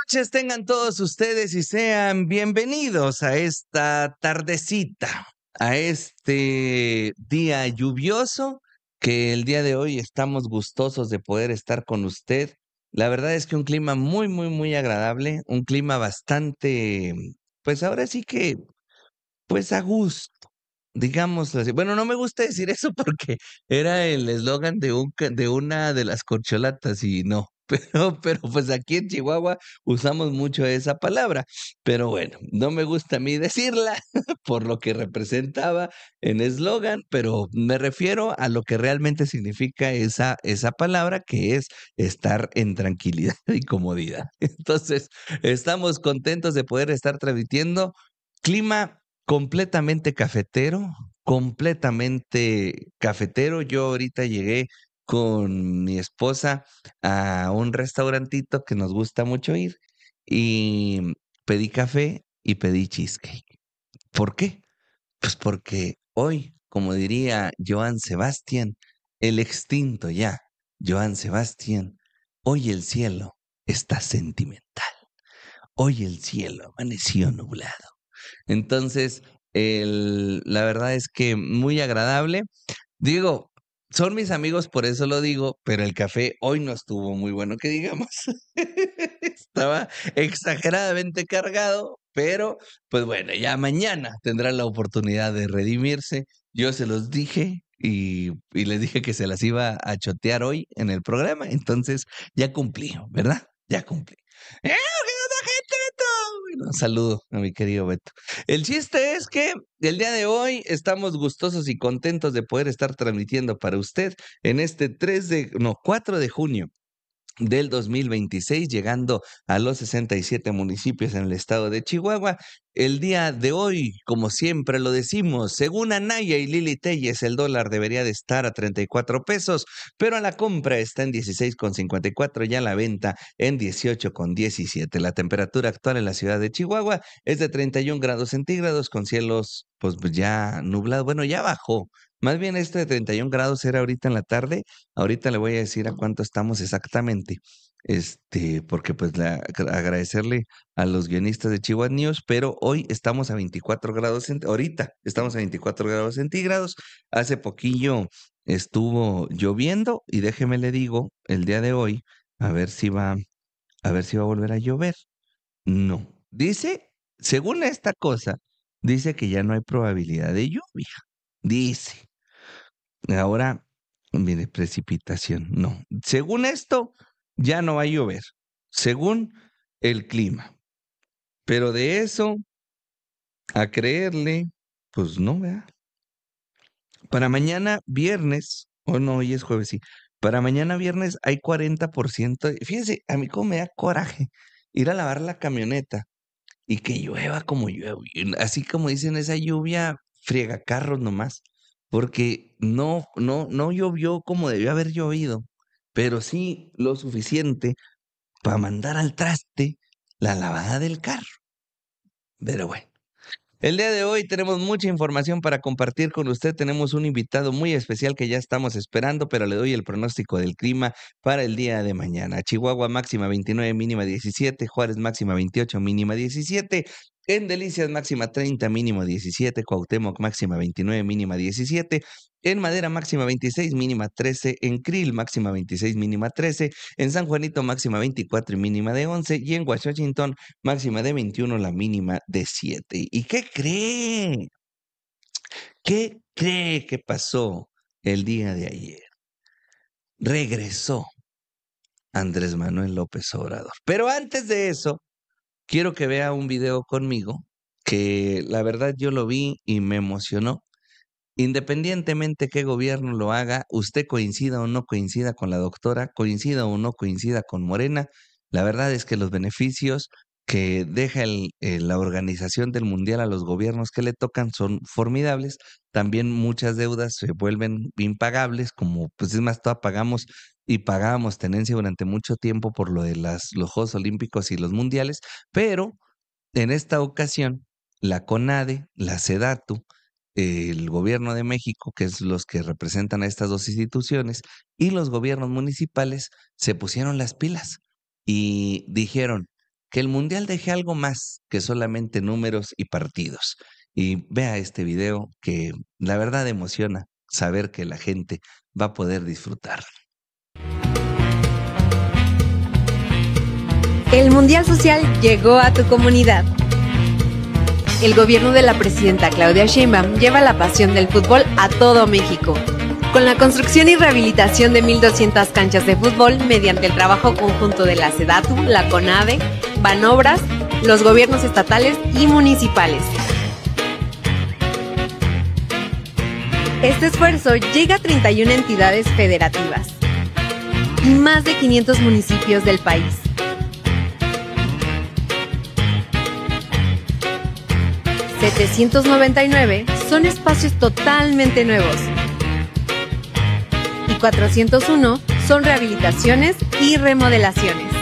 Noches tengan todos ustedes y sean bienvenidos a esta tardecita, a este día lluvioso que el día de hoy estamos gustosos de poder estar con usted. La verdad es que un clima muy agradable, un clima bastante, pues ahora sí que, pues a gusto, digámoslo así. Bueno, no me gusta decir eso porque era el eslogan de una de las corcholatas y no. Pero pues aquí en Chihuahua usamos mucho esa palabra. Pero bueno, no me gusta a mí decirla por lo que representaba en eslogan, pero me refiero a lo que realmente significa esa palabra, que es estar en tranquilidad y comodidad. Entonces, estamos contentos de poder estar transmitiendo clima completamente cafetero, completamente cafetero. Yo ahorita llegué con mi esposa a un restaurantito que nos gusta mucho ir y pedí café y pedí cheesecake. ¿Por qué? Pues porque hoy, como diría Joan Sebastián, el extinto ya, Joan Sebastián, hoy el cielo está sentimental. Hoy el cielo amaneció nublado. Entonces, la verdad es que muy agradable. Digo, son mis amigos, por eso lo digo, pero el café hoy no estuvo muy bueno, que digamos. Estaba exageradamente cargado, pero pues bueno, ya mañana tendrán la oportunidad de redimirse. Yo se los dije y les dije que se las iba a chotear hoy en el programa, entonces ya cumplí, ¿verdad? Ya cumplí. ¡Eh, qué onda, gente, Beto! Bueno, un saludo a mi querido Beto. El chiste es que el día de hoy estamos gustosos y contentos de poder estar transmitiendo para usted en este 4 de junio del 2026, llegando a los 67 municipios en el estado de Chihuahua. El día de hoy, como siempre lo decimos, según Anaya y Lili Telles, el dólar debería de estar a 34 pesos, pero a la compra está en 16,54 y a la venta en 18,17. La temperatura actual en la ciudad de Chihuahua es de 31 grados centígrados con cielos pues ya nublados. Bueno, ya bajó. Más bien este de 31 grados era ahorita en la tarde. Ahorita le voy a decir a cuánto estamos exactamente. Porque pues agradecerle a los guionistas de Chihuahua News, pero hoy estamos a 24 grados, ahorita estamos a 24 grados centígrados. Hace poquillo estuvo lloviendo y déjeme le digo, el día de hoy, a ver si va, a ver si va a volver a llover. No. Dice, según esta cosa, dice que ya no hay probabilidad de lluvia. Dice. Ahora, mire, precipitación, no. Según esto, ya no va a llover, según el clima. Pero de eso a creerle, pues no, ¿verdad? Para mañana viernes, o no, hoy es jueves, sí. Para mañana viernes hay 40%. Fíjese, a mí como me da coraje ir a lavar la camioneta y que llueva como llueve. Así como dicen, esa lluvia friega carros nomás. Porque no llovió como debió haber llovido, pero sí lo suficiente para mandar al traste la lavada del carro. Pero bueno. El día de hoy tenemos mucha información para compartir con usted. Tenemos un invitado muy especial que ya estamos esperando, pero le doy el pronóstico del clima para el día de mañana. Chihuahua máxima 29, mínima 17, Juárez máxima 28, mínima 17, en Delicias máxima 30, mínimo 17, Cuauhtémoc máxima 29, mínima 17, en Madera máxima 26, mínima 13, en Krill máxima 26, mínima 13, en San Juanito máxima 24 y mínima de 11, y en Washington máxima de 21, la mínima de 7. ¿Y qué cree? ¿Qué cree que pasó el día de ayer? Regresó Andrés Manuel López Obrador. Pero antes de eso, quiero que vea un video conmigo que la verdad yo lo vi y me emocionó. Independientemente qué gobierno lo haga, usted coincida o no coincida con la doctora, coincida o no coincida con Morena, la verdad es que los beneficios que deja la organización del mundial a los gobiernos que le tocan son formidables. También muchas deudas se vuelven impagables, como pues es más, todas pagamos y pagábamos tenencia durante mucho tiempo por lo de los Juegos Olímpicos y los mundiales, pero en esta ocasión, la CONADE, la SEDATU, el gobierno de México, que es los que representan a estas dos instituciones, y los gobiernos municipales se pusieron las pilas y dijeron que el Mundial deje algo más que solamente números y partidos. Y vea este video que la verdad emociona saber que la gente va a poder disfrutar. El Mundial Social llegó a tu comunidad. El gobierno de la presidenta Claudia Sheinbaum lleva la pasión del fútbol a todo México, con la construcción y rehabilitación de 1,200 canchas de fútbol mediante el trabajo conjunto de la SEDATU, la CONADE, Banobras, los gobiernos estatales y municipales. Este esfuerzo llega a 31 entidades federativas y más de 500 municipios del país. 799 son espacios totalmente nuevos y 401 son rehabilitaciones y remodelaciones.